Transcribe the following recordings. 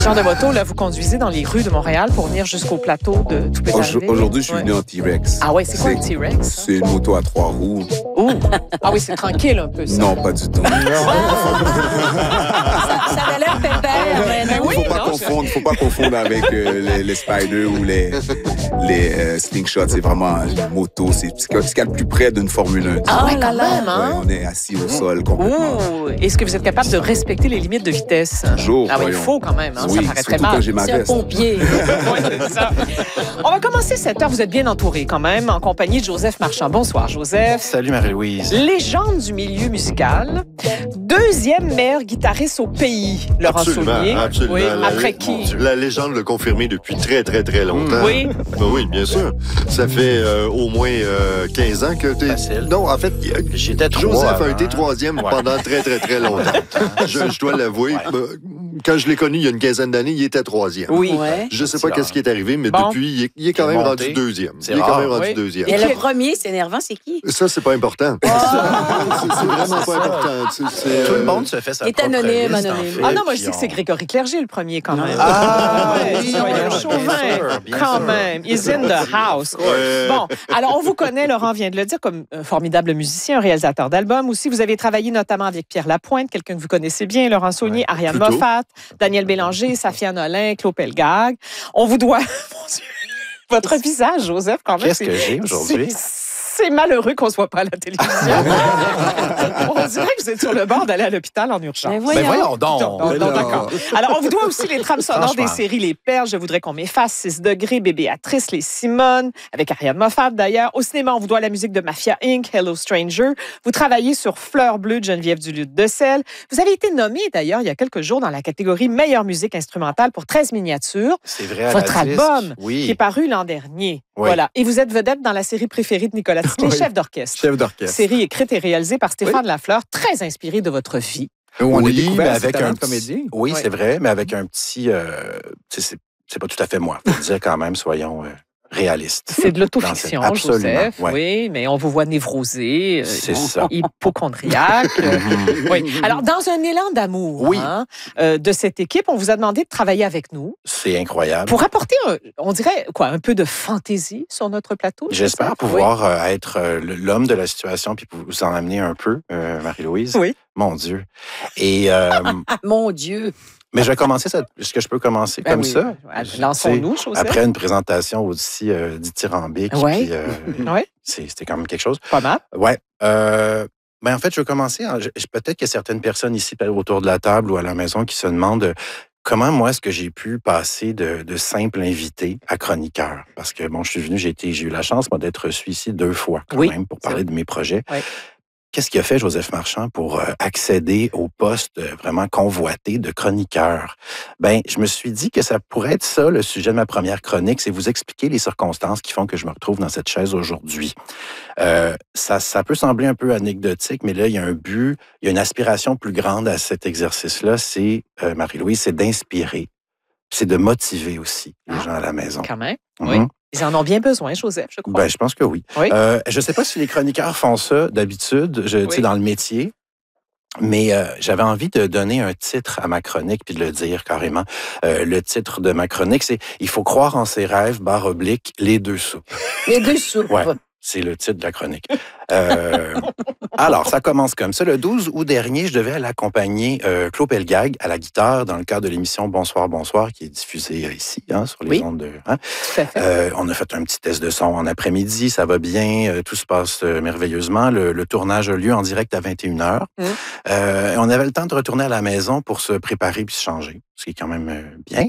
Genre de moto, là, vous conduisez dans les rues de Montréal pour venir jusqu'au plateau de Toupet-Arrivé. Aujourd'hui, je suis venu en T-Rex. Ah ouais, c'est quoi un T-Rex? C'est une moto à 3 roues. Ouh. Ah oui, c'est tranquille un peu, ça. Non, pas du tout. Ça a l'air pépère, mais non. Oui, Faut pas confondre avec les Spiders ou les Slingshots. C'est vraiment une moto. C'est ce qu'il y a le plus près d'une Formule 1. Ah ouais, quand même, hein? Ouais, on est assis au sol complètement. Ouh. Est-ce que vous êtes capable de respecter les limites de vitesse? Toujours, Ah oui, il voyons. faut quand même, hein? Oui, Ça paraît très surtout mal. quand j'ai ma C'est un veste. pompier. Ouais, c'est ça. On va commencer cette heure. Vous êtes bien entouré quand même, en compagnie de Joseph Marchand. Bonsoir, Joseph. Salut Marie-Louise. Légende du milieu musical. Deuxième meilleur guitariste au pays, Laurent Saunier. Absolument. Oui, après qui? La légende l'a confirmé depuis très, très, très longtemps. Oui. Ben oui, bien sûr. Ça fait au moins 15 ans que tu es... Facile. Non, en fait, J'étais Joseph a avant. été troisième Ouais. pendant très, très, très longtemps. Je dois l'avouer. Quand je l'ai connu il y a une quinzaine d'années, il était troisième. Oui. Ouais. Je sais pas C'est qu'est-ce qui est arrivé, mais Bon. depuis, il est quand Il est même monté. rendu deuxième. C'est Il est quand rare. même rendu Oui. deuxième. Et le premier, c'est énervant, c'est qui? Ça, c'est pas important. C'est vraiment pas important. Tout le monde se fait sa Il est propre anonyme, liste, en anonyme. fait, Ah non, moi je puis dis que c'est Grégory Clerget le premier quand même. Ah, ouais, oui, soyons bien chauvins, sûr, bien quand sûr. même. He's in the house. Ouais. Bon, alors on vous connaît, Laurent vient de le dire, comme un formidable musicien, un réalisateur d'albums. Aussi, vous avez travaillé notamment avec Pierre Lapointe, quelqu'un que vous connaissez bien, Laurent Saunier, Ariane plutôt. Moffat, Daniel Bélanger, Safia Nolin, Claude Pelgag. On vous doit... Mon Dieu, votre visage, Joseph, quand même. Qu'est-ce que j'ai aujourd'hui? C'est malheureux qu'on ne se voit pas à la télévision. On dirait que vous êtes sur le bord d'aller à l'hôpital en urgence. Ben Ben voyons Non, donc. non, d'accord. Alors, on vous doit aussi les trames sonores des Franchement. séries Les Perles, Je voudrais qu'on m'efface, 6 degrés, Bébé Béatrice, Les Simones, avec Ariane Moffat d'ailleurs. Au cinéma, on vous doit la musique de Mafia Inc., Hello Stranger. Vous travaillez sur Fleur bleue de Geneviève Duluth-Decelles. Vous avez été nommé d'ailleurs il y a quelques jours dans la catégorie Meilleure musique instrumentale pour 13 miniatures, C'est vrai, à votre la disque. album Oui. qui est paru l'an dernier. Oui. Voilà. Et vous êtes vedette dans la série préférée de Nicolas Tisley, Oui. Chef d'orchestre. Chef d'orchestre. Série écrite et réalisée par Stéphane Lafleur, très inspirée de votre vie. Où on a Oui, découvert mais ses avec talents un de comédien. Oui, Oui. c'est vrai, mais avec un petit... c'est pas tout à fait moi. Faut dire quand même, soyons réalistes. C'est de l'autofiction, Absolument, Joseph. ouais. Oui, mais on vous voit névrosé, C'est ça. hypochondriaque. Oui. Alors, dans un élan d'amour Oui. de cette équipe, on vous a demandé de travailler avec nous C'est incroyable. pour apporter, on dirait, quoi, un peu de fantaisie sur notre plateau. J'espère Joseph? pouvoir être l'homme de la situation puis vous en amener un peu, Marie-Louise. Oui. Mon Dieu. Et, Ah, mon Dieu! mais je vais commencer ça. Est-ce que je peux commencer Ben comme oui. ça? Lançons-nous, Joseph. Après une présentation aussi dithyrambique. Ouais. Puis, Oui, c'était quand même quelque chose. pas mal. Ouais. Ben en fait, je vais commencer. Peut-être qu'il y a certaines personnes ici autour de la table ou à la maison qui se demandent comment, moi, est-ce que j'ai pu passer de simple invité à chroniqueur? Parce que, bon, je suis venu, j'ai eu la chance, moi, d'être reçu ici 2 fois, quand Oui, même, pour c'est parler vrai. de mes projets. Oui. Qu'est-ce qui a fait Joseph Marchand pour accéder au poste vraiment convoité de chroniqueur? Ben, je me suis dit que ça pourrait être ça, le sujet de ma première chronique, c'est vous expliquer les circonstances qui font que je me retrouve dans cette chaise aujourd'hui. Ça peut sembler un peu anecdotique, mais là, il y a un but, il y a une aspiration plus grande à cet exercice-là, c'est, Marie-Louise, c'est d'inspirer, c'est de motiver aussi les gens à la maison. Quand même. Mhm. Oui. Ils en ont bien besoin, Joseph, je crois. Ben, je pense que oui. Oui. Je ne sais pas si les chroniqueurs font ça d'habitude, tu sais, Oui. dans le métier. Mais j'avais envie de donner un titre à ma chronique puis de le dire carrément. Le titre de ma chronique, c'est « Il faut croire en ses rêves, / les 2 soupes Les 2 soupes. ». Ouais, c'est le titre de la chronique. Alors, ça commence comme ça. Le 12 août dernier, je devais aller accompagner Claude Pelgag à la guitare dans le cadre de l'émission Bonsoir, bonsoir, qui est diffusée ici, sur les Oui. ondes de... Hein? Tout à fait. On a fait un petit test de son en après-midi, ça va bien, tout se passe merveilleusement. Le tournage a lieu en direct à 21h. On avait le temps de retourner à la maison pour se préparer puis se changer, ce qui est quand même bien.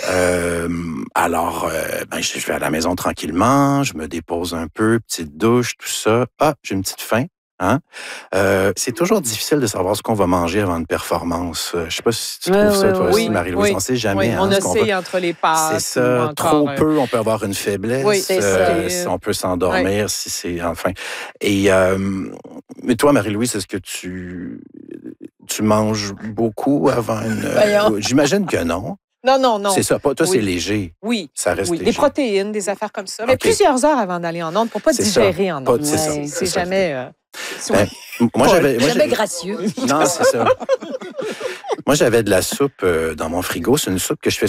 Alors, je vais à la maison tranquillement, je me dépose un peu, petite douche, tout ça. Ah, j'ai une petite faim. Hein? C'est toujours difficile de savoir ce qu'on va manger avant une performance. Je sais pas si tu trouves ça, toi aussi, Marie-Louise. Oui. On sait jamais. Oui, hein, on ce qu'on oscille va... entre les pâtes. C'est ça. ou Trop encore, peu, on peut avoir une faiblesse. Oui, c'est ça. Si on peut s'endormir, si c'est... Enfin... Et... mais toi, Marie-Louise, est-ce que tu manges beaucoup avant une... J'imagine que non. Non. C'est ça. Toi, Oui. c'est léger. Oui. Ça reste Oui, léger. des protéines, des affaires comme ça. Mais OK. plusieurs heures avant d'aller en onde pour pas C'est digérer ça. en Pas- onde. c'est ça, C'est c'est ça. jamais... Ben, moi, Jamais j'avais... gracieux. Non, c'est ça. Moi, j'avais de la soupe dans mon frigo. C'est une soupe que je fais